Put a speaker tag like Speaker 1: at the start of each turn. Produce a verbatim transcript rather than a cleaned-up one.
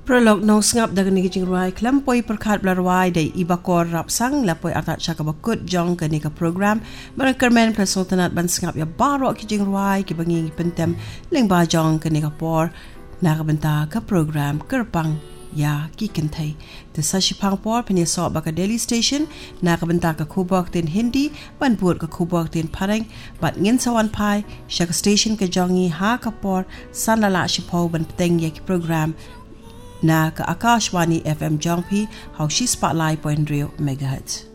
Speaker 1: Prolog no ngap dagan ni jing ruai klampoi perkhat blarwai dai ibakor rapsang lapoi artat chaka bakut jong ke ni ka program berkermen presultanat ban ngap ya baro ki jing ruai ki bangi pentem leng ba jong ke ni ka por na ka benta ka program kerpang ya ki kentai te sashipang por pini so baka Daily Station na ka benta ka khubak tin Hindi ban buat ka khubak tin Pareng bat ngin sawan pai shaka station ka jongi ha ka por sanala shipo ban teng ya ki program na ka Akashwani F M Jongpi haushi spotlight point zero megahertz.